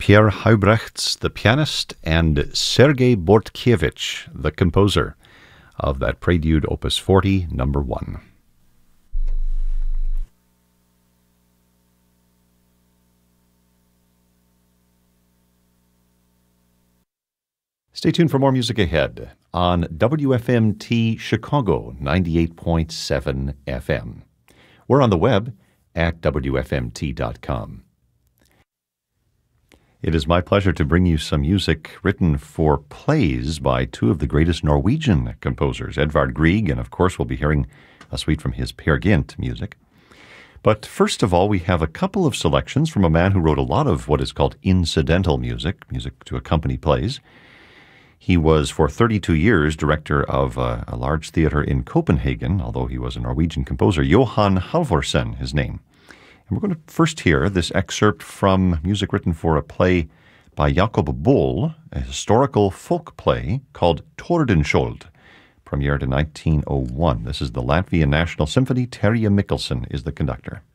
Pierre Huybrechts, the pianist, and Sergei Bortkiewicz, the composer of that Prelude Opus 40, number 1. Stay tuned for more music ahead on WFMT Chicago 98.7 FM. We're on the web at WFMT.com. It is my pleasure to bring you some music written for plays by two of the greatest Norwegian composers, Edvard Grieg, and of course we'll be hearing a suite from his Peer Gynt music. But first of all, we have a couple of selections from a man who wrote a lot of what is called incidental music, music to accompany plays. He was for 32 years director of a large theater in Copenhagen, although he was a Norwegian composer. Johan Halvorsen, his name. And we're going to first hear this excerpt from music written for a play by Jacob Bull, a historical folk play called Tordenskjold, premiered in 1901. This is the Latvian National Symphony. Terje Mikkelsen is the conductor.